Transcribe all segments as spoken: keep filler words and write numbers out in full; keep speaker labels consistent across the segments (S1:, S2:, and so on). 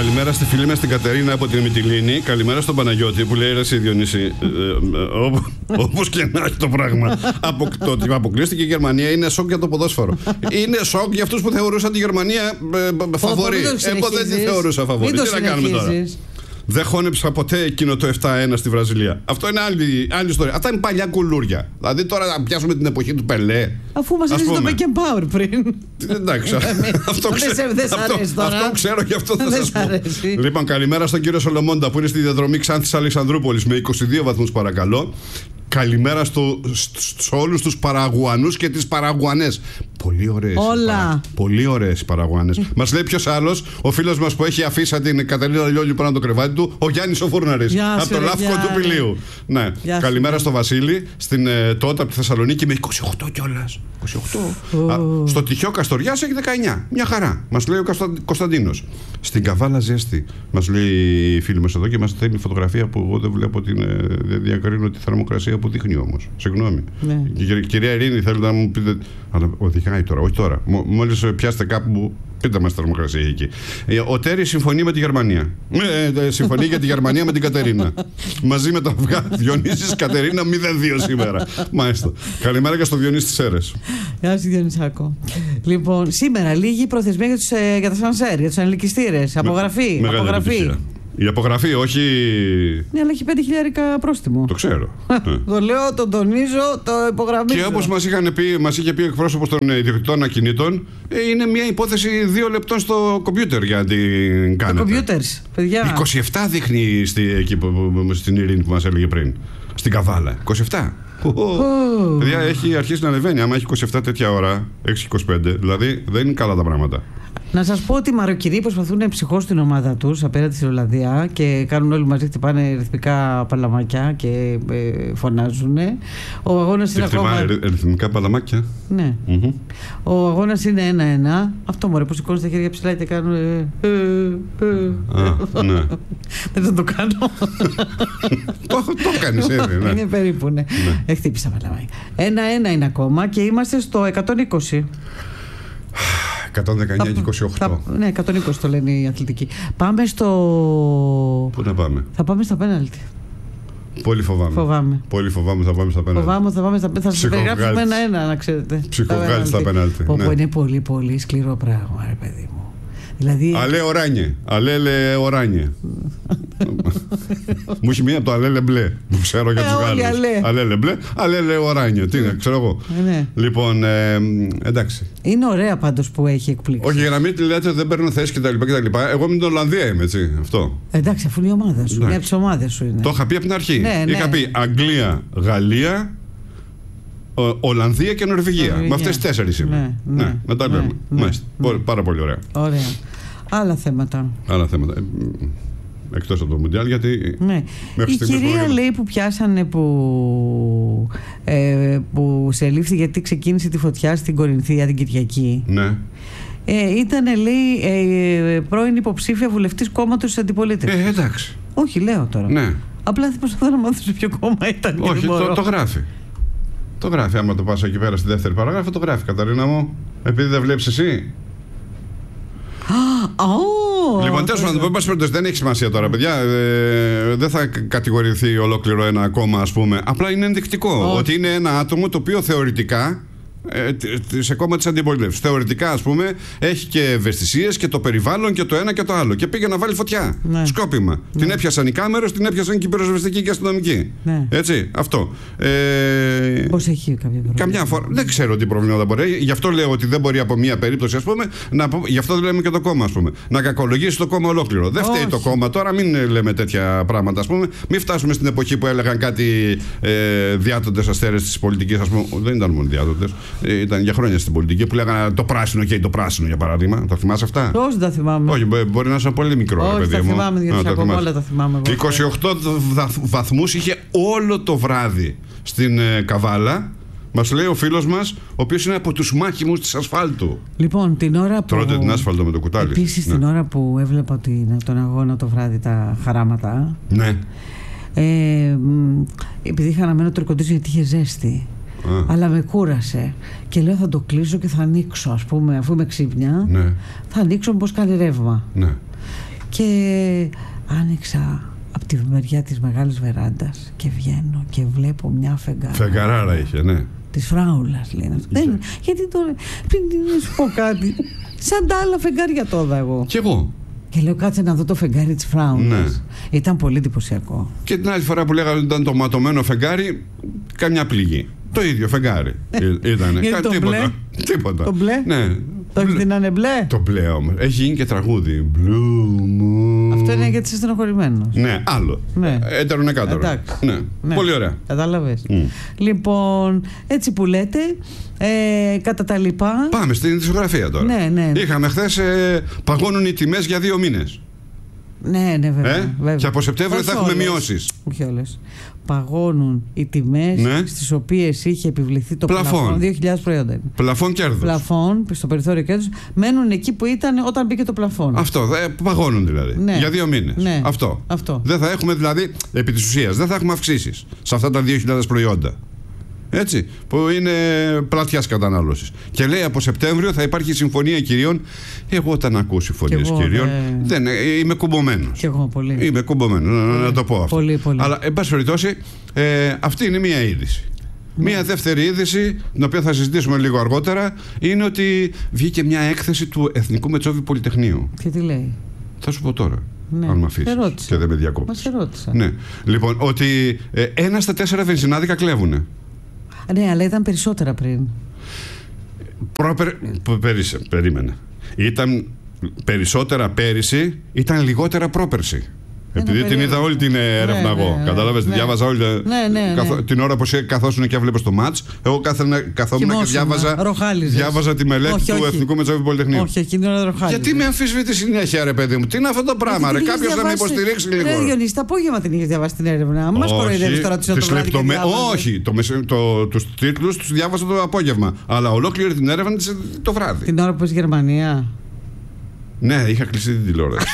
S1: Καλημέρα στη φίλη μας την Κατερίνα από την Μυτιλήνη. Καλημέρα στον Παναγιώτη που λέει: ρε εσύ Διονύση, ε, ε, όπω, όπως και να έχει το πράγμα. Από, το ότι αποκλείστηκε η Γερμανία είναι σοκ για το ποδόσφαιρο. Είναι σοκ για αυτούς που θεωρούσαν τη Γερμανία ε, φαβορί. Εγώ δεν τη θεωρούσα φαβορί. Τι να κάνουμε τώρα. Δεν χώνεψα ποτέ εκείνο το επτά ένα στη Βραζιλία. Αυτό είναι άλλη, άλλη ιστορία. Αυτά είναι παλιά κουλούρια. Δηλαδή τώρα να πιάσουμε την εποχή του Πελέ.
S2: Αφού μας έδωσε το Beckenbauer πριν.
S1: Εντάξει. αυτό, ξέ, αυτό, αυτό ξέρω και αυτό θα σας πω. Λοιπόν, καλημέρα στον κύριο Σολομώντα που είναι στη διαδρομή Ξάνθης Αλεξανδρούπολης με είκοσι δύο βαθμούς παρακαλώ. Καλημέρα στο, σε όλους τους Παραγουανούς και τις Παραγουανές. Πολύ ωραίες.
S2: Όλα.
S1: Πολύ ωραίες οι Παραγουανές. Μας λέει ποιος άλλος, ο φίλος μας που έχει αφήσει την Κατερίνα Λιόλιου πάνω το κρεβάτι του, ο Γιάννης ο Φούρναρης. Από το Λάφκο του Πηλίου. Ναι. Καλημέρα στο Βασίλη, στην ε, τότε από τη Θεσσαλονίκη με είκοσι οκτώ κιόλας. είκοσι οκτώ. Oh. Α, στο Τυχιό Καστοριάς έχει δεκαεννιά. Μια χαρά. Μας λέει ο Κωνσταντίνος. Στην Καβάλα ζέστη. Μας λέει η φίλη μας εδώ και μας θέλει φωτογραφία που εγώ δεν βλέπω την. Ε, δεν διακρίνω τη θερμοκρασία που δείχνει όμως. Συγγνώμη. Ναι. Κυρία Ειρήνη, θέλω να μου πείτε. Αλλά οδηγάει τώρα, όχι τώρα. Μόλις πιάσετε κάπου, πείτε μας θερμοκρασία εκεί. Ο Τέρης συμφωνεί με τη Γερμανία. Ε, συμφωνεί για τη Γερμανία με την Κατερίνα. Μαζί με το αυγά. Διονύσης Κατερίνα μηδέν δύο σήμερα. Μάλιστα. Καλημέρα και στο Διονύση της Σέρες.
S2: Γεια σου Διονυσάκο. Λοιπόν, σήμερα λίγη προθεσμία για, τους, για τα σανσέρ, για τους ανελκυστήρες. Απογραφή.
S1: Με,
S2: απογραφή.
S1: Η απογραφή, όχι.
S2: Ναι, αλλά έχει πέντε χιλιάρικα πρόστιμο.
S1: Το ξέρω.
S2: Το λέω, το τονίζω, το υπογραμμίζω.
S1: Και όπως μας, μας είχε πει ο εκπρόσωπος των ιδιοκτητών ακινήτων, είναι μια υπόθεση δύο λεπτών στο κομπιούτερ για να την κάνετε.
S2: Το κομπιούτερ, παιδιά.
S1: είκοσι επτά δείχνει στη, εκεί, στην Ειρήνη που μας έλεγε πριν. Στην Καβάλα. είκοσι επτά. Oh. Παιδιά, έχει αρχίσει να ανεβαίνει. Άμα έχει είκοσι επτά τέτοια ώρα, έξι είκοσι πέντε, δηλαδή δεν είναι καλά τα πράγματα.
S2: Να σας πω ότι οι Μαροκινοί προσπαθούν να ψυχώσουν την ομάδα τους απέναντι στην Ολλανδία και κάνουν όλοι μαζί, χτυπάνε ρυθμικά παλαμάκια και ε, φωνάζουν. Ο αγώνας είναι ακόμα.
S1: Ρυθμικά παλαμάκια.
S2: Ναι. Mm-hmm. Ο αγώνας είναι ένα ένα. Αυτό μωρέ που σηκώνουν τα χέρια ψηλά και κάνουν. Ε, ε, ε.
S1: Α, ναι.
S2: Δεν θα το κάνω.
S1: Το κάνεις έτσι. Ναι.
S2: Είναι περίπου, ναι. ναι. Χτύπησα παλαμάκια. ένα ένα είναι ακόμα και είμαστε στο εκατόν είκοσι.
S1: εκατόν δεκαεννιά και είκοσι οκτώ.
S2: Θα, ναι, εκατόν είκοσι το λένε οι αθλητικοί. Πάμε στο.
S1: Πού να πάμε?
S2: Θα πάμε στα πέναλτι.
S1: Πολύ φοβάμαι.
S2: φοβάμαι.
S1: Πολύ φοβάμαι, θα πάμε στα πέναλτι.
S2: Φοβάμαι, θα πάμε στα πέναλτι. Θα σας περιγράψουμε ένα-ένα, να ξέρετε.
S1: Ψυχοβγάλει στα πέναλτι.
S2: Όπου ναι. είναι πολύ, πολύ σκληρό πράγμα, ρε παιδί μου. Δηλαδή...
S1: Αλέ οράνιε. Αλέλε οράνιε. Μου έχει μία από το αλέλε μπλε που ξέρω για τους Γάλλους. Αλέλε μπλε, αλέλε οράνιε. Τι είναι, ξέρω εγώ. Λοιπόν, εντάξει.
S2: Είναι ωραία πάντως που έχει εκπλήξει.
S1: Όχι, για να μην τη λέτε δεν παίρνω θέση κτλ. Εγώ με την Ολλανδία είμαι, έτσι. Αυτό.
S2: Εντάξει, αφού είναι η ομάδα σου. Μια από τις ομάδες σου είναι.
S1: Το είχα πει από την αρχή. Είχα πει Αγγλία, Γαλλία, Ολλανδία και Νορβηγία. Νορβηγία. Με αυτές τις τέσσερις είμαι. Ναι, ναι, ναι, να τα λέμε. Ναι, ναι. Πάρα πολύ ωραία.
S2: Ωραία. Άλλα θέματα.
S1: Άλλα θέματα. Εκτός από το Μουντιάλ, γιατί.
S2: Ναι. Η κυρία μπορεί... λέει που πιάσανε που, ε, που σε ελήφθη γιατί ξεκίνησε τη φωτιά στην Κορινθία την Κυριακή.
S1: Ναι.
S2: Ε, ήταν, λέει, ε, πρώην υποψήφια βουλευτής κόμματος της αντιπολίτευσης.
S1: Ε, εντάξει.
S2: Όχι, λέω τώρα.
S1: Ναι.
S2: Απλά θα προσπαθώ να μάθω σε ποιο κόμμα ήταν.
S1: Όχι, το, το γράφει. Το γράφει. Άμα το πας εκεί πέρα στη δεύτερη παράγραφο, το γράφει, Καταρίνα μου. Επειδή δεν βλέπεις εσύ.
S2: Oh,
S1: λοιπόν, τέλος πάντων, δεν έχει σημασία τώρα, παιδιά. Ε, δεν θα κατηγορηθεί ολόκληρο ένα κόμμα, ας πούμε. Απλά είναι ενδεικτικό oh. ότι είναι ένα άτομο το οποίο θεωρητικά. Σε κόμμα της αντιπολίτευσης. Θεωρητικά, ας πούμε, έχει και ευαισθησίες και το περιβάλλον και το ένα και το άλλο. Και πήγε να βάλει φωτιά. Ναι. Σκόπιμα. Ναι. Την έπιασαν οι κάμερες, την έπιασαν και οι πυροσβεστικοί και αστυνομικοί. Ναι. Έτσι, αυτό. Ε,
S2: Πώς έχει κάποια πρόβλημα?
S1: Καμιά φορά. Δεν ξέρω τι προβλήματα μπορεί. Γι' αυτό λέω ότι δεν μπορεί από μία περίπτωση, ας πούμε, να, γι' αυτό λέμε και το κόμμα, ας πούμε, να κακολογήσει το κόμμα ολόκληρο. Δεν φταίει το κόμμα τώρα, μην λέμε τέτοια πράγματα, ας πούμε. Μην φτάσουμε στην εποχή που έλεγαν κάτι ε, διάτοντες αστέρες της πολιτικής, ας πούμε. Δεν ήταν μόνο διάτοντες. Ήταν για χρόνια στην πολιτική που λέγανε το πράσινο και το πράσινο, για παράδειγμα. Τα θυμάσαι αυτά?
S2: Όχι, δεν τα θυμάμαι.
S1: Όχι, μπορεί να είσαι πολύ μικρό.
S2: Όχι, τα θυμάμαι, γιατί ακόμα όλα τα θυμάμαι.
S1: είκοσι οκτώ βαθμούς είχε όλο το βράδυ στην ε, Καβάλα. Μας λέει ο φίλος μας, ο οποίος είναι από τους μάχημους της ασφάλτου.
S2: Λοιπόν, την ώρα που.
S1: Τρώτε την άσφαλτο με το κουτάλι.
S2: Επίσης, ναι. την ώρα που έβλεπα τον αγώνα το βράδυ, τα χαράματα.
S1: Ναι.
S2: Ε, επειδή είχα αναμένο το ρεκοντίζο γιατί είχε ζέστη. Α. Αλλά με κούρασε και λέω θα το κλείσω και θα ανοίξω, ας πούμε, αφού είμαι ξύπνια, ναι. θα ανοίξω πως κάνει ρεύμα.
S1: Ναι.
S2: Και άνοιξα από τη μεριά της μεγάλης βεράντας και βγαίνω και βλέπω μια φεγγάρα.
S1: Φεγγαράρα είχε, ναι.
S2: Της Φράουλας, λένε. Δεν, γιατί τώρα, πριν σου πω κάτι, σαν τα άλλα φεγγάρια το είδα εγώ.
S1: Κι εγώ.
S2: Και λέω, κάτσε να δω το φεγγάρι της Φράουλας. Ναι. Ήταν πολύ εντυπωσιακό.
S1: Και την άλλη φορά που λέγανε ότι ήταν το ματωμένο φεγγάρι, καμιά πληγή. Το ίδιο φεγγάρι ήταν.
S2: Το
S1: τίποτα.
S2: Μπλε.
S1: Τίποτα.
S2: Το μπλε.
S1: Ναι.
S2: Το έχεις δει να είναι μπλε.
S1: Το μπλε όμως. Έχει γίνει και τραγούδι. Blue moon.
S2: Αυτό είναι γιατί είσαι στενοχωρημένος.
S1: Ναι, άλλο.
S2: Ναι.
S1: Έτερο εκάτερο. Ναι. Ναι. Πολύ ωραία.
S2: Κατάλαβες. Mm. Λοιπόν, έτσι που λέτε, ε, κατά τα λοιπά.
S1: Πάμε στην δισκογραφία τώρα.
S2: Ναι, ναι.
S1: Είχαμε χθες ε, παγώνουν οι τιμές για δύο μήνες.
S2: Ναι, ναι, βέβαια.
S1: Ε?
S2: βέβαια.
S1: Και από Σεπτέμβριο θα έχουμε
S2: όλες.
S1: μειώσεις.
S2: Όχι όλες. Παγώνουν οι τιμές, ναι, στις οποίες είχε επιβληθεί το
S1: πλαφόν.
S2: πλαφόν. δύο χιλιάδες προϊόντα.
S1: Πλαφόν κέρδους.
S2: Πλαφόν, στο περιθώριο κέρδους, μένουν εκεί που ήταν όταν μπήκε το πλαφόν.
S1: Αυτό. Δε, παγώνουν δηλαδή.
S2: Ναι.
S1: Για δύο μήνες.
S2: Ναι.
S1: Αυτό.
S2: Αυτό.
S1: Δεν θα έχουμε δηλαδή, επί της ουσίας, δεν θα έχουμε αυξήσεις σε αυτά τα δύο χιλιάδες προϊόντα. Έτσι, που είναι πλατιάς κατανάλωσης. Και λέει από Σεπτέμβριο θα υπάρχει συμφωνία κυρίων. Εγώ όταν ακούω συμφωνίες κυρίων,
S2: ε...
S1: δεν, είμαι κουμπωμένος.
S2: Και εγώ πολύ.
S1: Είμαι κουμπωμένος, να, να το πω αυτό.
S2: Πολύ, πολύ.
S1: Αλλά, εν πάση περιπτώσει, ε, αυτή είναι μία είδηση. Ναι. Μία δεύτερη είδηση, την οποία θα συζητήσουμε λίγο αργότερα, είναι ότι βγήκε μια έκθεση του Εθνικού Μετσόβιου Πολυτεχνείου.
S2: Και τι λέει?
S1: Θα σου πω τώρα.
S2: Ναι.
S1: Αν με αφήσεις και δεν με διακόψεις.
S2: Μα σε ρώτησα.
S1: Ναι. Λοιπόν, ότι ε, ένα στα τέσσερα βενζινάδικα κλέβουνε.
S2: Ναι, αλλά ήταν περισσότερα πριν.
S1: Πρόπερ... Πέρυσι, περίμενε. Ήταν περισσότερα πέρυσι, ήταν λιγότερα πρόπερσι. Επειδή την είδα όλη την έρευνα ναι, εγώ. Ναι, κατάλαβες,
S2: ναι,
S1: διάβαζα όλη.
S2: Ναι, ναι, ναι.
S1: Καθ... την ώρα που καθόσουν και έβλεπες το μάτς, εγώ καθόμουν και διάβαζα, διάβαζα τη μελέτη όχι, του όχι. Εθνικού Μετσόβιου Πολυτεχνείου.
S2: Όχι, εκείνη την ώρα ροχάλιζες.
S1: Γιατί με αμφισβητεί συνέχεια, ρε παιδί μου, τι είναι αυτό το πράγμα, ρε. Κάποιος να με υποστηρίξει λίγο.
S2: Ναι, Διονύση, το απόγευμα την είχε διαβάσει την έρευνα. Μας κοροϊδεύεις τώρα τις εβδομάδες.
S1: Όχι, τους τίτλους τους διάβασα το απόγευμα. Αλλά ολόκληρη την έρευνα το βράδυ.
S2: Την ώρα που είσαι Γερμανία.
S1: Ναι, είχα κλειστεί την τηλεόραση.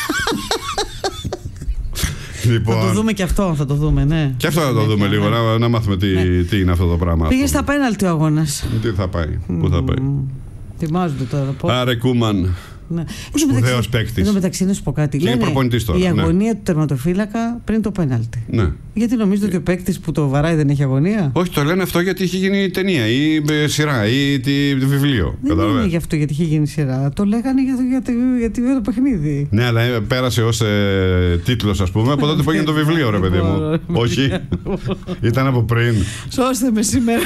S1: Λοιπόν,
S2: θα το δούμε και αυτό, θα το δούμε, ναι.
S1: Και αυτό θα το δούμε ναι, λίγο, ναι. Να, να μάθουμε τι, ναι. τι είναι αυτό το πράγμα.
S2: Πήγε στα πέναλτι ο αγώνας.
S1: Τι θα πάει, πού θα πάει.
S2: Θυμάζονται τώρα.
S1: Άρε Κούμαν.
S2: Ναι.
S1: Σπουδαίος παίκτης.
S2: Εδώ μεταξύ να σου πω κάτι.
S1: Λένε τώρα,
S2: η αγωνία ναι. του τερματοφύλακα πριν το πέναλτι.
S1: Ναι.
S2: Γιατί νομίζετε ότι ο παίκτης που το βαράει δεν έχει αγωνία?
S1: Όχι, το λένε αυτό γιατί είχε γίνει ταινία ή σειρά ή τι, βιβλίο.
S2: Δεν είναι γι' αυτό γιατί είχε γίνει σειρά. Το λέγανε για το, για το, για το, για το παιχνίδι.
S1: Ναι, αλλά πέρασε ως ε, τίτλος, ας πούμε, από τότε που έγινε το βιβλίο, ρε παιδί μου. Όχι. Ήταν από πριν.
S2: Σώστε με σήμερα.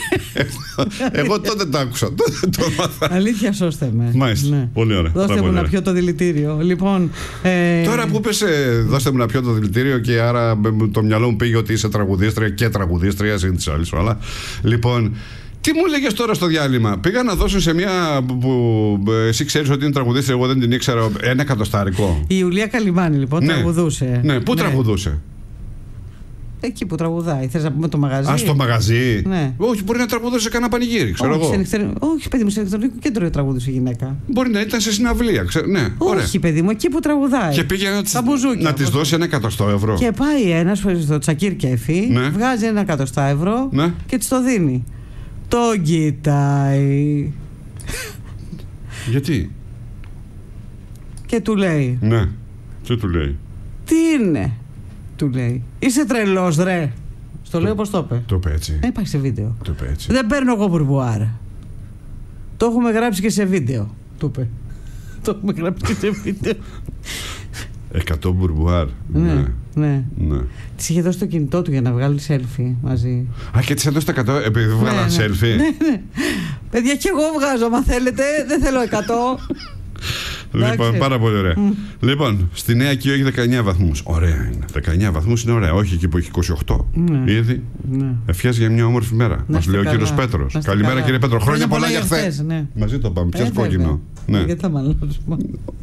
S1: Εγώ τότε το άκουσα.
S2: Αλήθεια, σώστε με.
S1: Μάλιστα. Πολύ ωραία.
S2: Δώστε μου να πιω το δηλητήριο. Λοιπόν, ε...
S1: τώρα που πες, δώστε μου να πιω το δηλητήριο και άρα το μυαλό μου πήγε ότι είσαι τραγουδίστρια και τραγουδίστρια, είναι τη άλλη όλα. Λοιπόν, τι μου λέγες τώρα στο διάλειμμα? Πήγα να δώσω σε μια που εσύ ξέρεις ότι είναι τραγουδίστρια, εγώ δεν την ήξερα, ένα εκατοστάρικο. Η
S2: Ιουλία Καλυμάνη λοιπόν ναι. τραγουδούσε.
S1: Ναι, πού ναι. τραγουδούσε?
S2: Εκεί που τραγουδάει. Θες να πούμε το μαγαζί?
S1: Α, στο μαγαζί.
S2: Ναι.
S1: Όχι, μπορεί να τραγουδούσε σε κανένα πανηγύρι, ξέρω
S2: όχι,
S1: εγώ.
S2: Σε νυχτερι... Όχι, παιδί μου, σε ηλεκτρονικό κέντρο τραγουδούσε η γυναίκα.
S1: Μπορεί να ήταν σε συναυλία, ξέρω. Ναι,
S2: όχι, ωραία. Παιδί μου, εκεί που τραγουδάει.
S1: Και πήγε να, τις... να τη δώσει ένα εκατοστό ευρώ.
S2: Και πάει ένα στο Τσακίρ Κέφι, ναι. βγάζει ένα εκατοστό ευρώ ναι. και τη το δίνει. Το κοιτάει.
S1: Γιατί?
S2: Και του λέει.
S1: Ναι, τι του λέει?
S2: Τι είναι? Του λέει. Είσαι τρελός ρε. Στο λέω πως το είπε.
S1: Το είπε έτσι.
S2: Δεν υπάρχει σε βίντεο.
S1: Το είπε έτσι.
S2: Δεν παίρνω εγώ μπουρμπουάρ. Το έχουμε γράψει και σε βίντεο. Του είπε. Το έχουμε γράψει και σε βίντεο.
S1: Εκατό μπουρμπουάρ.
S2: Ναι, ναι. ναι.
S1: ναι.
S2: Της είχε δώσει το κινητό του για να βγάλει selfie μαζί.
S1: Α, και της έδωσε τα εκατό επειδή βγάλαν
S2: ναι, ναι.
S1: selfie.
S2: Ναι, ναι. Παιδιά, και εγώ βγάζω. Μα θέλετε, δεν θέλω εκατό.
S1: Λοιπόν, πάρα πολύ ωραία. Mm. Λοιπόν, στη Νέα Κιό έχει δεκαεννιά βαθμούς. Ωραία είναι. δεκαεννιά βαθμούς είναι ωραία. Όχι εκεί που έχει είκοσι οκτώ. Mm. Ήδη. Mm. Ευχές για μια όμορφη μέρα. Μας λέει ο κύριος Πέτρος. Καλημέρα καλά. Κύριε Πέτρο. Χρόνια πολλά για χθες. Ναι. Μαζί το πάμε. Πιες κόκκινο.
S2: Ναι. Γιατί θα μαλώσουμε.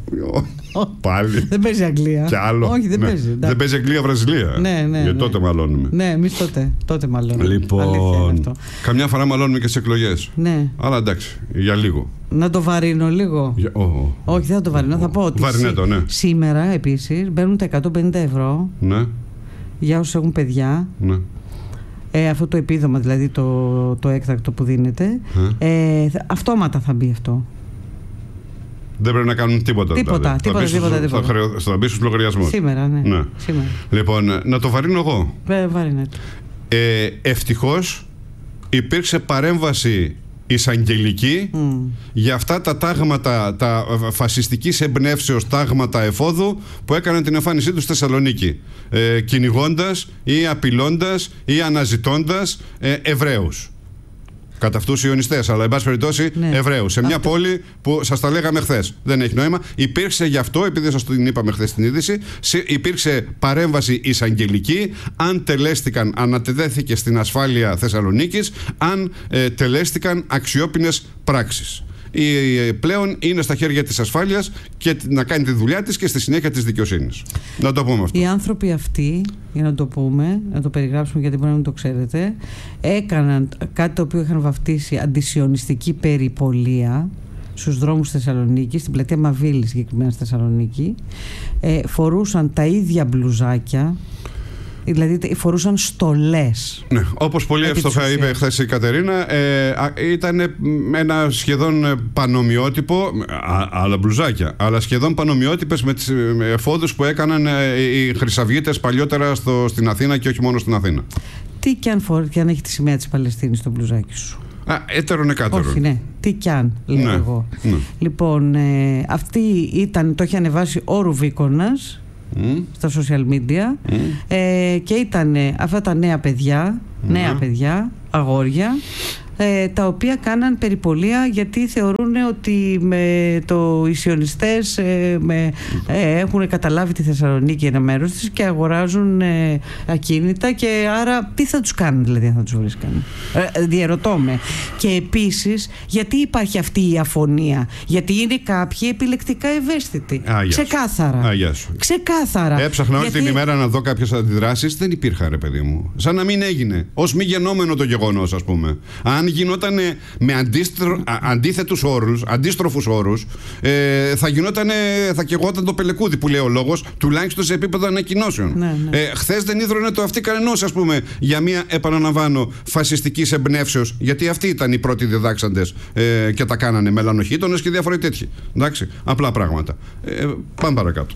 S1: Πάλι.
S2: Δεν παίζει Αγγλία.
S1: Και άλλο.
S2: Όχι, δεν
S1: ναι.
S2: παίζει.
S1: Δεν παίζει Αγγλία-Βραζιλία.
S2: Ναι, ναι.
S1: Γιατί
S2: ναι.
S1: τότε μαλώνουμε.
S2: Ναι, εμείς τότε. Τότε μαλώνουμε.
S1: Λοιπόν. Καμιά φορά μαλώνουμε και στις εκλογές.
S2: Ναι.
S1: Αλλά εντάξει, για λίγο.
S2: Να το βαρύνω λίγο.
S1: Για, oh, oh,
S2: Όχι, δεν θα το βαρύνω. Oh, θα πω ότι
S1: βαρυνέτο, ναι.
S2: σήμερα επίσης μπαίνουν τα εκατόν πενήντα ευρώ
S1: ναι.
S2: για όσους έχουν παιδιά.
S1: Ναι.
S2: Ε, αυτό το επίδομα, δηλαδή το, το έκτακτο που δίνεται. Ε. Ε, αυτόματα θα μπει αυτό.
S1: Δεν πρέπει να κάνουν τίποτα.
S2: Τίποτα,
S1: δηλαδή.
S2: τίποτα, τίποτα, τίποτα.
S1: Θα, θα, θα μπει στους λογαριασμούς.
S2: Σήμερα, ναι. ναι. Σήμερα.
S1: Λοιπόν, να το βαρύνω εγώ.
S2: Ε, βαρύνεται.
S1: Ε, ευτυχώς υπήρξε παρέμβαση εισαγγελική mm. για αυτά τα τάγματα, τα φασιστικής εμπνεύσεως τάγματα εφόδου που έκαναν την εμφάνισή τους στη Θεσσαλονίκη, ε, κυνηγώντας ή απειλώντας ή αναζητώντας ε, Εβραίους. Κατά αυτούς οι Ιωνιστές, αλλά εν πάση περιπτώσει ναι. Εβραίους. Σε μια αυτό... πόλη που σας τα λέγαμε χθες. Δεν έχει νόημα. Υπήρξε γι' αυτό, επειδή σας την είπαμε χθες στην είδηση, υπήρξε παρέμβαση εισαγγελική. Αν τελέστηκαν, ανατεδέθηκε στην ασφάλεια Θεσσαλονίκης, αν ε, τελέστηκαν αξιόπινες πράξεις. Η, πλέον είναι στα χέρια της ασφάλειας και να κάνει τη δουλειά της και στη συνέχεια της δικαιοσύνης. Να το πούμε αυτό.
S2: Οι άνθρωποι αυτοί, για να το πούμε, να το περιγράψουμε γιατί μπορεί να μην το ξέρετε, έκαναν κάτι το οποίο είχαν βαφτίσει αντισιωνιστική περιπολία στους δρόμους της Θεσσαλονίκης, στην πλατεία Μαβίλη συγκεκριμένα στη Θεσσαλονίκη, ε, φορούσαν τα ίδια μπλουζάκια. Δηλαδή φορούσαν στολές.
S1: Ναι, όπως πολύ εύστοχα είπε χθες η Κατερίνα, ε, ήταν ένα σχεδόν πανομοιότυπο, α, άλλα μπλουζάκια, αλλά σχεδόν πανομοιότυπες με τις εφόδους που έκαναν ε, οι χρυσαυγίτες παλιότερα στο, στην Αθήνα και όχι μόνο στην Αθήνα.
S2: Τι κι αν, φορ, κι αν έχει τη σημαία της Παλαιστίνης στο μπλουζάκι σου.
S1: Α, έτερον εκάτερον.
S2: Όχι, ναι. Τι κι αν, λέω ναι, εγώ. Ναι. Λοιπόν, ε, αυτή ήταν, το είχε ανεβάσει ο Ρουβίκονας Mm. στα social media mm. ε, και ήταν αυτά τα νέα παιδιά, mm. νέα παιδιά, αγόρια, ε, τα οποία κάναν περιπολία γιατί θεωρούν ότι με το, οι σιωνιστές ε, με, ε, έχουν καταλάβει τη Θεσσαλονίκη ένα μέρος της και αγοράζουν ε, ακίνητα, και άρα τι θα τους κάνουν δηλαδή αν θα τους βρίσκαν. Ε, διερωτώ με. Και επίσης γιατί υπάρχει αυτή η αφωνία? Γιατί είναι κάποιοι επιλεκτικά ευαίσθητοι. Α, ξεκάθαρα.
S1: Α,
S2: ξεκάθαρα.
S1: Έψαχνα όλη γιατί... την ημέρα να δω κάποιες αντιδράσεις, δεν υπήρχαν, ρε παιδί μου. Σαν να μην έγινε. Ως μη γενόμενο το γεγονός, ας πούμε. Αν γινόταν με αντίστρο, αντίθετους όρους, αντίστροφους όρους, ε, θα γινόταν, θα καιγόταν το πελεκούδι που λέει ο λόγος, τουλάχιστον σε επίπεδο ανακοινώσεων. Ναι, ναι. Ε, χθες δεν ίδρωνε το αυτή κανενός, ας πούμε, για μια, επαναλαμβάνω, φασιστικής εμπνεύσεως, γιατί αυτοί ήταν οι πρώτοι διδάξαντες ε, και τα κάνανε μελανοχήτωνες και διάφορα τέτοιοι. Εντάξει, απλά πράγματα. Ε, πάμε παρακάτω.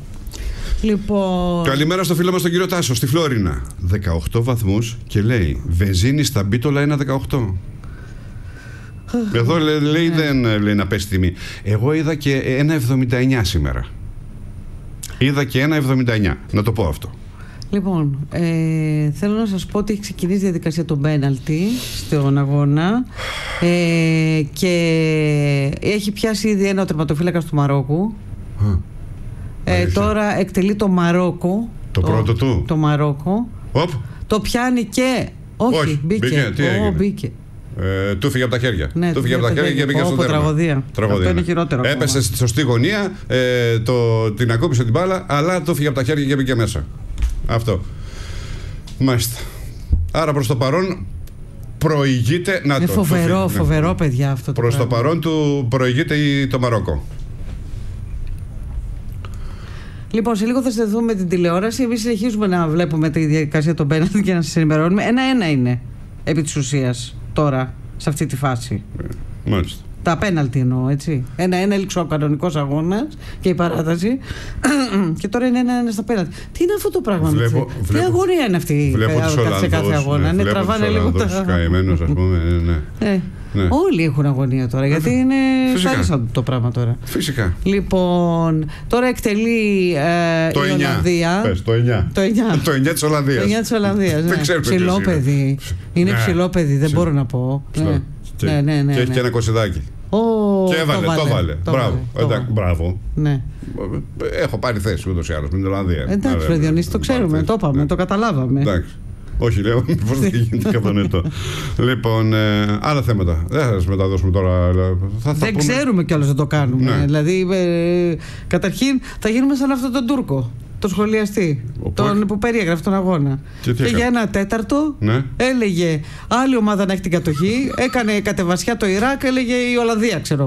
S2: Λοιπόν...
S1: Καλημέρα στο φίλο μας τον κύριο Τάσο, στη Φλόρινα. δεκαοκτώ βαθμούς και λέει βενζίνη στα Μπίτολα ένα δεκαοκτώ. Εδώ λέει, λέει δεν λέει να πέσει τιμή. Εγώ είδα και ένα εβδομήντα εννιά σήμερα. Είδα και ένα εβδομήντα εννιά. Να το πω αυτό.
S2: Λοιπόν, ε, θέλω να σας πω ότι έχει ξεκινήσει η διαδικασία των πέναλτι στον αγώνα ε, και έχει πιάσει ήδη ένα ο τερματοφύλακας του Μαρόκου. Ε, τώρα εκτελεί το Μαρόκο.
S1: Το, το πρώτο του.
S2: Το Μαρόκο.
S1: Οπ.
S2: Το πιάνει και. Όχι,
S1: Όχι μπήκε.
S2: μπήκε.
S1: Τι έγινε?
S2: Oh, μπήκε.
S1: Ε, του φύγε από τα χέρια.
S2: Ναι,
S1: του φύγε από τα χέρια και μπήκε στο τέρμα.
S2: Τραγωδία.
S1: Τραγωδία.
S2: Αυτό είναι χειρότερο.
S1: Έπεσε στη σωστή γωνία, ε, το, την ακούπησε την μπάλα, αλλά του φύγε από τα χέρια και μπήκε μέσα. Αυτό. Μάλιστα. Άρα προς το παρόν προηγείται. Να
S2: είναι
S1: το,
S2: φοβερό,
S1: το
S2: φοβερό, παιδιά αυτό.
S1: Προς το, το παρόν του προηγείται το Μαρόκο.
S2: Λοιπόν, σε λίγο θα συνδεθούμε με την τηλεόραση. Εμείς συνεχίζουμε να βλέπουμε τη διαδικασία των πέναλτι και να σας ενημερώνουμε. Ένα-ένα είναι επί της ουσίας τώρα, σε αυτή τη φάση.
S1: Μάλιστα.
S2: Τα πέναλτι εννοώ, έτσι. Ένα-ένα έληξε ο κανονικός αγώνας και η παράταση. Και τώρα είναι ένα-ένα στα πέναλτι. Τι είναι αυτό το πράγμα?
S1: Βλέπω,
S2: τι βλέπω, αγωνία είναι αυτή σε κάθε αγώνα? Ναι, τραβάνε λίγο τα.
S1: Καημένος, ας πούμε. Ναι.
S2: Ε. Ναι. Όλοι έχουν αγωνία τώρα, γιατί είναι σάρισαν το πράγμα τώρα.
S1: Φυσικά.
S2: Λοιπόν, τώρα εκτελεί ε,
S1: το
S2: η
S1: εννιά.
S2: Ολλανδία.
S1: Πες, το εννιά.
S2: Το εννιά.
S1: Το εννιά της Ολλανδίας.
S2: Το εννιά της Ολλανδίας. Ναι. Ψηλόπαιδι. Είναι ναι. ψηλόπαιδι, δεν Ψιλ... μπορώ να πω. Ναι.
S1: Και,
S2: ναι, ναι, ναι,
S1: και έχει
S2: ναι.
S1: και ένα κοσιδάκι.
S2: Oh,
S1: και έβαλε, το, το βάλε. Το μπράβο.
S2: Το
S1: Εντάξει, μπράβο.
S2: Ναι.
S1: Έχω πάρει θέση ούτως ή άλλως με την Ολλανδία.
S2: Εντάξει, ρε Διονύση, το ξέρουμε, το είπαμε, το καταλάβαμε.
S1: Εντάξει. Όχι, λέω, μήπως δεν γίνεται κατανοητό. Λοιπόν, ε, άλλα θέματα. Δεν θα σας μεταδώσουμε τώρα. Θα, θα
S2: δεν
S1: πούμε...
S2: ξέρουμε κιόλας να το κάνουμε. Ναι. Δηλαδή, ε, καταρχήν θα γίνουμε σαν αυτόν τον Τούρκο, τον σχολιαστή, τον που περιέγραφε τον αγώνα. Και, και για ένα τέταρτο ναι. έλεγε άλλη ομάδα να έχει την κατοχή, έκανε κατεβασιά το Ιράκ, έλεγε η Ολλανδία, ξέρω εγώ.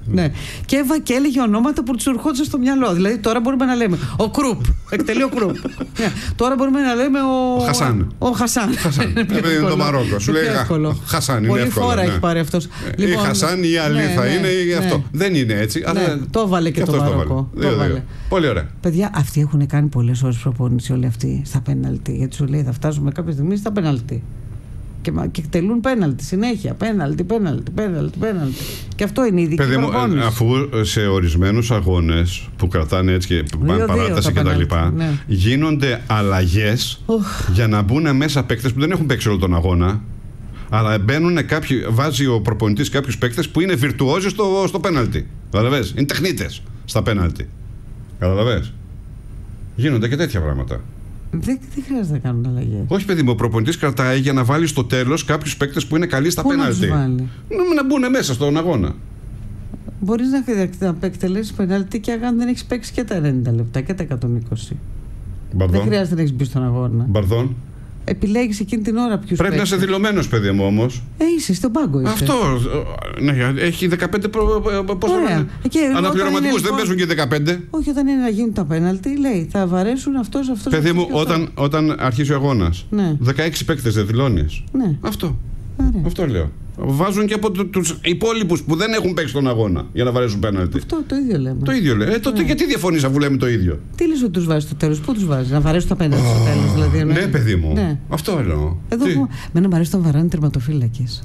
S2: Ναι. Και, έβα, και έλεγε ονόματα που του ερχόντουσαν στο μυαλό. Δηλαδή τώρα μπορούμε να λέμε ο Κρουπ. Εκτελεί ο Κρουπ. Ναι. Τώρα μπορούμε να λέμε ο,
S1: ο Χασάν.
S2: Ο Χασάν.
S1: Επειδή είναι το Μαρόκο. Σου λέει Χασάν. Είναι
S2: εύκολο. Πολλή φορά έχει πάρει αυτό.
S1: Ή Χασάν ή άλλη θα είναι ή αυτό. Δεν είναι έτσι.
S2: Το έβαλε και το Μαρόκο.
S1: Πολύ ωραία.
S2: Παιδιά, αυτοί έχουν κάνει πολλές ώρες προπόνηση όλοι αυτοί στα πέναλτι. Γιατί σου λέει θα φτάσουμε κάποια στιγμή στα πέναλτι. Και, και εκτελούν πέναλτι συνέχεια. Πέναλτι, πέναλτι, πέναλτι, πέναλτι. Και αυτό είναι η ειδική προπόνηση.
S1: Αφού σε ορισμένους αγώνες που κρατάνε έτσι και πάνε παράταση κτλ. Ναι. Γίνονται αλλαγές για να μπουν μέσα παίκτες που δεν έχουν παίξει όλο τον αγώνα. Αλλά μπαίνουν κάποιοι, βάζει ο προπονητής κάποιους παίκτες που είναι βιρτουόζοι στο, στο πέναλτι. Καταλαβες. Είναι τεχνίτες στα πέναλτι. Καταλαβες. Γίνονται και τέτοια πράγματα.
S2: Δεν, δεν χρειάζεται να κάνουν αλλαγές.
S1: Όχι, παιδί μου, ο προπονητής κρατάει για να βάλει στο τέλος κάποιους παίκτες που είναι καλοί στα πέναλτι. Να, να μπουν μέσα στον αγώνα.
S2: Μπορείς να, να εκτελέσεις πέναλτι και αν δεν έχεις παίξει και τα ενενήντα λεπτά και τα εκατόν είκοσι.
S1: Μπαρδόν.
S2: Δεν χρειάζεται να έχεις μπει στον αγώνα.
S1: Μπαρδόν.
S2: Επιλέγεις εκείνη την ώρα ποιους
S1: πρέπει παίξεις. Να είσαι δηλωμένος, παιδί μου, όμως.
S2: Ε, είσαι στον πάγκο. Είσαι.
S1: Αυτό. Ναι, έχει δεκαπέντε προ... αναπληρωματικούς, δεν παίζουν και δεκαπέντε.
S2: Όχι, όταν είναι να γίνουν τα πέναλτι, λέει θα βαρέσουν αυτός, αυτός.
S1: Παιδί μου, όταν, όταν αρχίσει ο αγώνας, ναι. δεκαέξι παίκτες δεν δηλώνεις.
S2: Ναι.
S1: Αυτό. Άρα. Αυτό λέω. Βάζουν και από τους υπόλοιπους που δεν έχουν παίξει τον αγώνα για να βαρέσουν πέναλτι.
S2: Αυτό το ίδιο λέμε.
S1: Το ίδιο λέμε. Ε, τότε ναι. γιατί διαφωνείς αφού λέμε το ίδιο.
S2: Τι λες ότι τους βάζεις στο τέλος, πού τους βάζεις, να βαρέσουν τα πέναλτι oh, στο τέλος, δηλαδή.
S1: Ναι, ναι, παιδί μου. Ναι. Αυτό εννοώ.
S2: Εδώ που... Μένα μου αρέσει τον βαράνε τερματοφύλακες.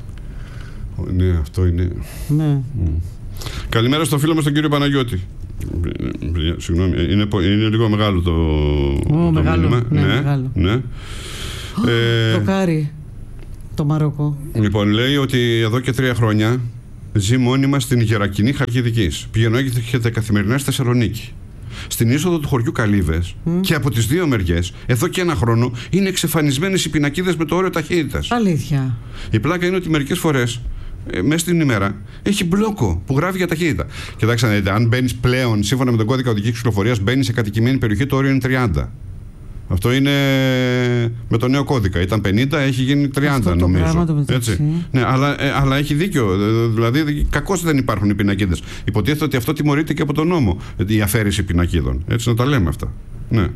S1: Ναι, αυτό είναι.
S2: Ναι.
S1: Mm. Καλημέρα στο φίλο μας τον κύριο Παναγιώτη. Συγγνώμη, είναι, είναι λίγο μεγάλο το,
S2: oh,
S1: το
S2: μεγάλο,
S1: μήνυμα.
S2: Ναι, ναι, μεγάλο.
S1: Ναι.
S2: Oh, ε, το κάρι. Το Μαρόκο.
S1: Λοιπόν, λέει ότι εδώ και τρία χρόνια ζει μόνιμα στην Γερακινή Χαλκιδικής. Πηγαίνω έρχεται καθημερινά στη Θεσσαλονίκη. Στην είσοδο του χωριού Καλύβες mm. και από τις δύο μεριές, εδώ και ένα χρόνο, είναι εξεφανισμένες οι πινακίδες με το όριο ταχύτητας.
S2: Αλήθεια.
S1: Η πλάκα είναι ότι μερικές φορές, ε, μέσα στην ημέρα, έχει μπλόκο που γράφει για ταχύτητα. Κοιτάξτε, να δείτε, αν μπαίνεις πλέον, σύμφωνα με τον κώδικα οδικής κυκλοφορίας, μπαίνεις σε κατοικημένη περιοχή, το όριο είναι τριάντα. Αυτό είναι με το νέο κώδικα. Ήταν πενήντα, έχει γίνει τριάντα αυτό νομίζω. Το έτσι. Ναι, αλλά, ε, αλλά έχει δίκιο. Δηλαδή, κακώς δεν υπάρχουν οι πινακίδες. Υποτίθεται ότι αυτό τιμωρείται και από τον νόμο. Η αφαίρεση πινακίδων. Έτσι να τα λέμε αυτά. Ναι.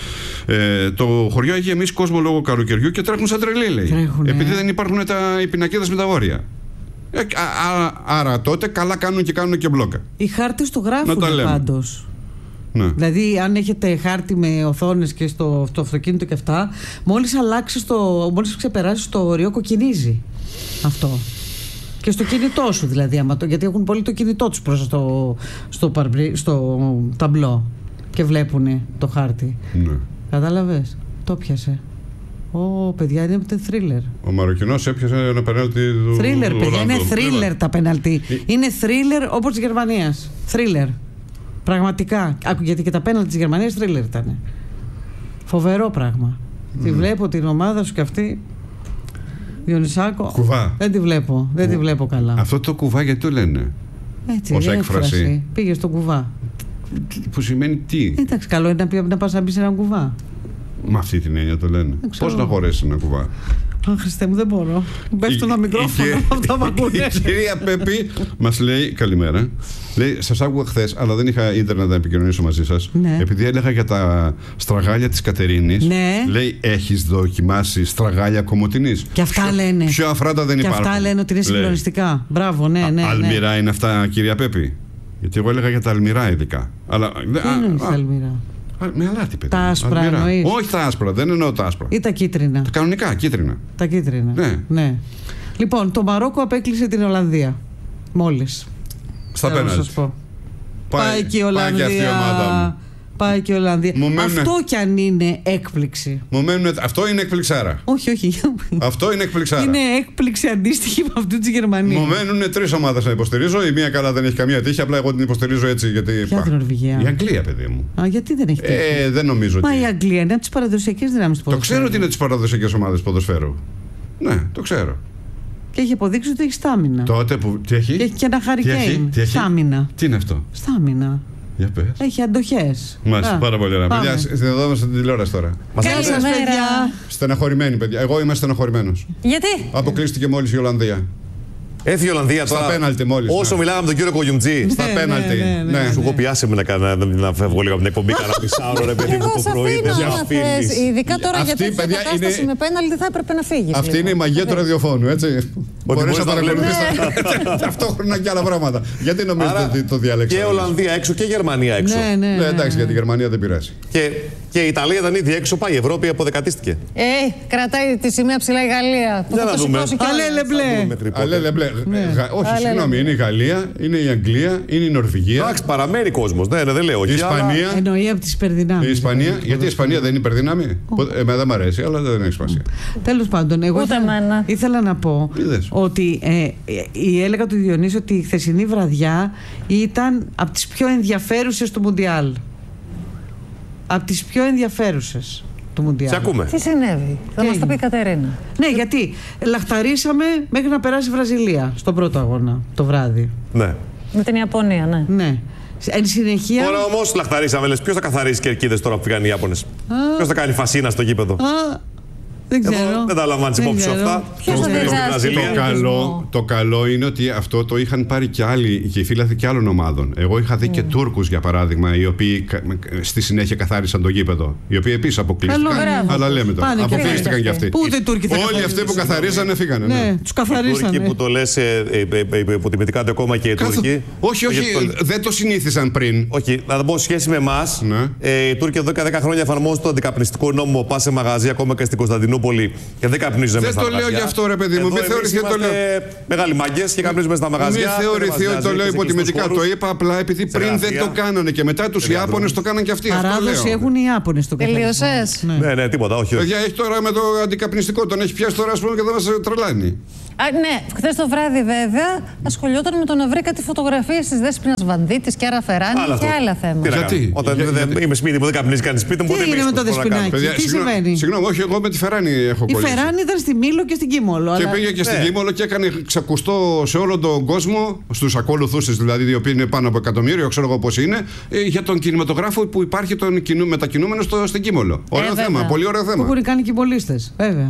S1: Ε, το χωριό έχει γεμίσει κόσμο λόγω καλοκαιριού και τρέχουν σαν τρελοί, λέει.
S2: Τρέχουνε.
S1: Επειδή δεν υπάρχουν τα, οι πινακίδες με τα όρια. Ε, α, α, άρα τότε καλά κάνουν και κάνουν και μπλόκα.
S2: Οι χάρτες το γράφουν πάντως.
S1: Ναι.
S2: Δηλαδή, αν έχετε χάρτη με οθόνες και στο, στο αυτοκίνητο και αυτά, μόλις αλλάξεις το, μόλις ξεπεράσεις το όριο, κοκκινίζει αυτό. Και στο κινητό σου, δηλαδή, άμα το, γιατί έχουν πολύ το κινητό τους προς στο, στο, στο, στο ταμπλό και βλέπουν το χάρτη.
S1: Ναι.
S2: Κατάλαβες, το πιάσε. Ω, παιδιά, είναι θρίλερ.
S1: Ο Μαροκινός έπιασε ένα πενάλτι του.
S2: Θρίλερ, παιδιά, είναι θρίλερ τα πενάλτι. Είναι θρίλερ όπως της Γερμανίας. Θρίλερ. Πραγματικά. Άκου, γιατί και τα πέναλτι της Γερμανίας θρίλερ ήταν. Φοβερό πράγμα. Mm. Τη βλέπω την ομάδα σου και αυτή. Διονυσάκο.
S1: Κουβά.
S2: Δεν τη βλέπω. Δεν τη βλέπω καλά.
S1: Αυτό το κουβά γιατί το λένε.
S2: Έτσι,
S1: ως έκφραση.
S2: έκφραση. Πήγε στο κουβά.
S1: Που σημαίνει τι.
S2: Εντάξει, καλό είναι να, να πας να μπει σε έναν κουβά.
S1: Με αυτή την έννοια το λένε. Πώς να χωρέσει ένα κουβά.
S2: Α, Χριστέ μου, δεν μπορώ. Πέφτω ένα μικρόφωνο από αυτά που ακούνε.
S1: Η κυρία Πέπη μας λέει καλημέρα. Λέει, σας άκουγα χθες, αλλά δεν είχα ίντερνετ να επικοινωνήσω μαζί σας.
S2: Ναι.
S1: Επειδή έλεγα για τα στραγάλια της Κατερίνης,
S2: ναι.
S1: λέει, έχεις δοκιμάσει στραγάλια Κομοτηνής.
S2: Και αυτά πιο, λένε.
S1: Πιο αφράτα δεν
S2: και
S1: υπάρχουν.
S2: Και αυτά λένε ότι είναι συγκλονιστικά. Μπράβο, ναι, ναι. ναι.
S1: Αλμυρά είναι αυτά, κυρία Πέπη. Γιατί εγώ έλεγα για τα αλμυρά ειδικά. Αλλά,
S2: τι είναι τα αλμυρά.
S1: Με αλάτι, παιδί.
S2: Τα άσπρα εννοείς.
S1: Όχι τα άσπρα, δεν εννοώ τα άσπρα.
S2: Ή τα κίτρινα.
S1: Τα κανονικά, κίτρινα.
S2: Τα κίτρινα.
S1: Ναι.
S2: ναι. Λοιπόν, το Μαρόκο απέκλεισε την Ολλανδία. Μόλις.
S1: Στα πέναλτι.
S2: Πάει, πάει και η Ολλανδία.
S1: Πάει και αυτή η ομάδα μου.
S2: Πάει και η Ολλανδία.
S1: Μένουν...
S2: Αυτό κι αν είναι έκπληξη.
S1: Μένουν... Αυτό είναι εκπληξάρα.
S2: Όχι, όχι.
S1: Αυτό είναι εκπληξάρα.
S2: Είναι έκπληξη αντίστοιχη με αυτού τη Γερμανία.
S1: Μου μένουν τρεις ομάδες να υποστηρίζω. Η μία καλά δεν έχει καμία τύχη. Απλά εγώ την υποστηρίζω έτσι γιατί.
S2: Ποια την Νορβηγία.
S1: Η Αγγλία, παιδί μου.
S2: Α, γιατί δεν έχει τύχη.
S1: Ε, δεν νομίζω.
S2: Μα
S1: ότι...
S2: η Αγγλία είναι από τις παραδοσιακές δυνάμεις του ποδοσφαίρου.
S1: Το ξέρω ότι είναι τις παραδοσιακές ομάδες ποδοσφαίρου. Ναι, το ξέρω.
S2: Και έχει αποδείξει ότι έχει στάμινα.
S1: Τότε που. Τι έχει?
S2: Και έχει και ένα χαρικέιν. Στάμινα.
S1: Τι είναι αυτό?
S2: Στάμινα.
S1: Για πες.
S2: Έχει αντοχές.
S1: Μάλιστα, πάρα πολύ ωραία. Παιδιά, συνδεδόμαστε στην τηλεόραση τώρα.
S2: Καλημέρα, παιδιά.
S1: Στεναχωρημένοι, παιδιά. Εγώ είμαι στεναχωρημένος.
S3: Γιατί?
S1: Αποκλείστηκε μόλις η Ολλανδία.
S3: Έφυγε η Ολλανδία τώρα.
S1: Στα πέναλτι μόλις.
S3: Όσο ναι. μιλάγαμε με τον κύριο Κογιουμτζή.
S1: Στα πέναλτι.
S2: Ναι, ναι, ναι, ναι.
S3: Σου έχω πιάσει με να, να φεύγω λίγο από την εκπομπή. Κάνα μισάωρο, ρε παιδί μου, το πρωί.
S4: Ειδικά τώρα για τέτοια κατάσταση με πέναλτι θα έπρεπε να φύγει.
S1: Αυτή είναι η μαγεία του ραδιοφώνου, έτσι. Μπορείς να παρακολουθείς ταυτόχρονα και άλλα πράγματα. Γιατί νομίζετε ότι το διάλεξα?
S3: Και Ολλανδία έξω και Γερμανία έξω.
S1: Ναι, εντάξει, για τη Γερμανία δεν πειράζει.
S3: Και η Ιταλία ήταν ήδη έξω, πάει η Ευρώπη, αποδεκατίστηκε.
S4: Ε, κρατάει τη σημαία ψηλά η Γαλλία. Που θα το σηκώσει κι
S1: Αλέλε μπλε. Όχι, συγγνώμη, είναι η Γαλλία, είναι η Αγγλία, είναι η Νορβηγία.
S3: Εντάξει, παραμένει κόσμο. Ναι, δεν λέω.
S1: Η Ισπανία.
S2: Εννοεί από τι υπερδυνάμει.
S1: Η Ισπανία, γιατί η Ισπανία δεν είναι υπερδυνάμει. Εμένα δεν μ' αρέσει, αλλά δεν έχει σημασία.
S2: Τέλος πάντων, εγώ ήθελα να πω ότι έλεγα του Διονύση ότι η χθεσινή βραδιά ήταν από τις πιο ενδιαφέρουσες του Μουντιάλ. Από τις πιο ενδιαφέρουσες του Μουντιάλ.
S3: Σε ακούμε.
S4: Τι συνέβη? Θα μας τα πει η Κατερίνα.
S2: Ναι, γιατί λαχταρίσαμε μέχρι να περάσει η Βραζιλία στον πρώτο αγώνα το βράδυ.
S3: Ναι.
S4: Με την Ιαπωνία, ναι.
S2: Ναι. Εν συνεχεία.
S3: Τώρα όμως λαχταρίσαμε, λες, ποιος θα καθαρίσει κερκίδες τώρα που φύγαν οι Ιάπωνες? Ποιος θα κάνει φασίνα στο γήπεδο?
S2: Α, δεν ξέρω.
S3: Εδώ δεν τα λαμβάνεις υπόψη αυτά.
S4: Ποιος θα διδάσκει?
S1: Το καλό, το καλό είναι ότι αυτό το είχαν πάρει και άλλοι, και οι φίλαθλοι και άλλων ομάδων. Εγώ είχα δει mm. και Τούρκους, για παράδειγμα, οι οποίοι στη συνέχεια καθάρισαν το γήπεδο. Οι οποίοι επίσης αποκλείστηκαν. Αλλά λέμε τώρα. Αποκλείστηκαν κι αυτοί.
S2: Πού δεν Τούρκοι θα
S1: Όλοι αυτοί που καθαρίζανε φύγανε.
S2: Ναι, τους καθαρίσανε.
S3: Οι Τούρκοι που το λες υποτιμητικά ακόμα και οι Τούρκοι.
S1: Όχι, όχι, δεν το συνήθισαν πριν.
S3: Όχι, να το πω σχέση με εμάς. Οι Τούρκοι εδώ και δέκα χρόνια εφαρμόζουν το αντικαπνιστικό νόμο. Πα σε μαγαζί ακόμα και στην Κωνσταντινούπολη και δεν καπνίζουν μέσα στα μαγαζιά.
S1: Δεν το λέω γι' αυτό, ρε παιδί μου. Μην θεωρηθεί ότι το λέω.
S3: Μεγάλοι μάγκες και καπνίζουν μέσα στα μαγαζιά.
S1: Μην θεωρηθεί ότι το λέω υποτιμητικά. Το είπα απλά επειδή πριν δεν το κάνανε και μετά τους Ιάπωνες το κάναν και αυτοί.
S2: Παράδοση έχουν οι Ιάπωνες το καθαρισμό.
S4: Τελείωσες?
S3: Ναι, ναι, τίποτα, όχι.
S1: Παιδιά, έχει τώρα με το αντικαπνιστικό, τον έχει πιάσει τώρα, ας πούμε, και δεν μας τρελάνει.
S4: Α, ναι, χθες το βράδυ βέβαια ασχολιόταν με το να βρει κάτι φωτογραφίες της Δέσποινας Βανδίτης και Άρα Φεράνη και άλλα θέματα.
S1: Γιατί?
S3: Όταν είμαι σπίτι μου, δεν καπνίζει κανείς σπίτι μου,
S2: τι έγινε με το Δεσποινάκι? Τι σημαίνει?
S1: Συγγνώμη, όχι, εγώ με τη Φεράνη έχω κολλήσει.
S2: Η Φεράνη ήταν στη Μήλο και στην Κίμολο.
S1: Και πήγε και στην Κίμολο και έκανε ξακουστό σε όλο τον κόσμο, στους ακόλουθούς της δηλαδή, οι οποίοι είναι πάνω από εκατομμύριο, ξέρω εγώ πώς είναι, για τον κινηματογράφο που υπάρχει τον μετακινούμενο στην Κίμολο. Ωραίο θέμα, πολύ ωραίο θέμα.
S2: Που έχουν κάνει κιμπολίστες, βέβαια.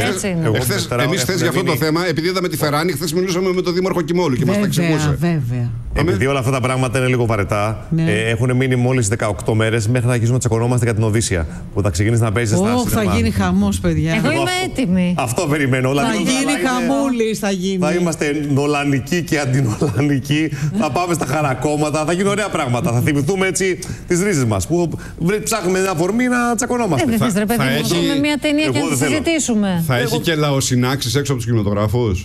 S1: Εμείς χθες για αυτό το θέμα, επειδή είδαμε τη Φεράνη, χθες μιλούσαμε με τον Δήμαρχο Κιμόλου και μας τα εξηγούσε.
S2: Βέβαια.
S3: Επειδή όλα αυτά τα πράγματα είναι λίγο βαρετά, ναι. ε, έχουν μείνει μόλις δεκαοκτώ μέρες μέχρι να αρχίσουμε να τσακωνόμαστε για την Οδύσσια. Που θα ξεκινήσει να παίζει στα
S2: σινεμά. Θα γίνει χαμός, παιδιά.
S4: Εγώ είμαι έτοιμη.
S3: Αυτό περιμένω.
S2: Θα γίνει χαμούλης, θα γίνει.
S3: Θα είμαστε νολανικοί και αντινολανικοί. Θα πάμε στα χαρακόμματα. Θα γίνουν ωραία πράγματα. Θα θυμηθούμε έτσι τις ρίζες μας. Που ψάχνουμε μια αφορμή να τσακωνόμαστε.
S4: Ε, δεν θες ρε παιδί μου, δούμε μια ταινία και να τη συζητήσουμε.
S1: Θα έχει και λαοσυνάξεις έξω από τους κινηματογράφους?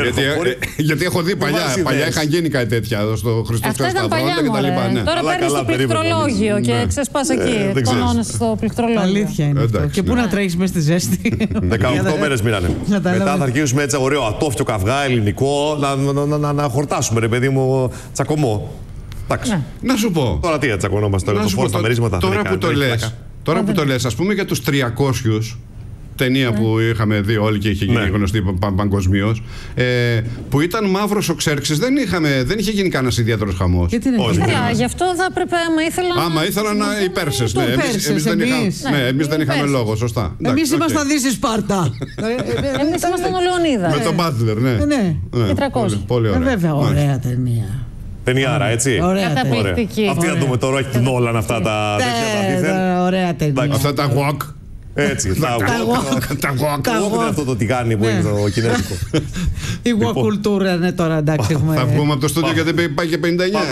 S1: Γιατί έχω δει παλιά. Παλιά είχαν γίνει κάτι τέτοια στο Χριστός Σταυρό και τα λοιπά. Ναι.
S4: Τώρα παίρνεις το πληκτρολόγιο και ξεσπάς εκεί. Εκπονώνεσαι στο πληκτρολόγιο.
S2: Αλήθεια είναι αυτό. Και πού να τρέχεις μες στη ζέστη.
S3: δεκαοκτώ μέρες μείνανε. Μετά θα αρχίσουμε έτσι ωραίο ατόφιο καυγά, ελληνικό, να χορτάσουμε ρε παιδί μου τσακωμό. Εντάξει.
S1: Να σου πω.
S3: Τώρα τι τσακωνόμαστε τώρα, το πόρ στα μερίσματα.
S1: Τώρα που το λες, ας πούμε για τους τριακόσιους. Ταινία ναι. που είχαμε δει όλοι και είχε γίνει ναι. γνωστή παγκοσμίως. Ε, που ήταν μαύρος ο Ξέρξης, δεν, είχαμε, δεν είχε γίνει κανένας ιδιαίτερος χαμός.
S2: Γιατί δεν
S4: είχε. Καλά, γι' αυτό θα έπρεπε, άμα ήθελα να.
S1: Άμα ήθελα να. Οι Πέρσες. Ναι, εμείς, εμείς δεν, είχα, ναι, ναι, εμείς δεν είχαμε λόγο, σωστά.
S2: Εμείς ήμασταν Δύση Σπάρτα.
S4: Εμείς ήμασταν ο Λεωνίδα.
S1: Με τον Μπάτλερ, ναι.
S2: Ναι,
S4: και τριακόσια.
S1: Πολύ ωραία.
S2: Βέβαια, ωραία ταινία.
S3: Ταινιάρα, έτσι.
S4: Καταπληκτική.
S3: Αυτή να δούμε τώρα, έχει την Όλαν αυτά τα τέτοια.
S2: Ωραία ταινία.
S1: Αυτά τα walk.
S3: Έτσι, τα walk. Τα walk είναι αυτό το τηγάνι που είναι το κινέζικο.
S2: Η walk κουλτούρα είναι τώρα, εντάξει.
S1: Θα βγούμε από το στούντιο γιατί πάει και πενήντα εννιά.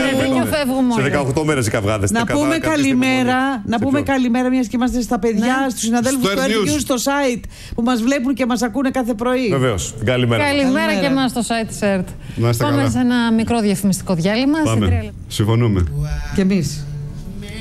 S3: Σε δεκαοκτώ μέρες οι καυγάδες.
S2: Να πούμε καλημέρα, να πούμε καλημέρα μιας και είμαστε στα παιδιά, στους συναδέλφους του Air News στο site που μας βλέπουν και μας ακούνε κάθε πρωί.
S3: Βεβαίως. Καλημέρα.
S4: Καλημέρα και εμάς στο site της ΕΡΤ. Πάμε σε ένα μικρό διαφημιστικό διάλειμμα.
S1: Συμφωνούμε.
S2: Και εμείς.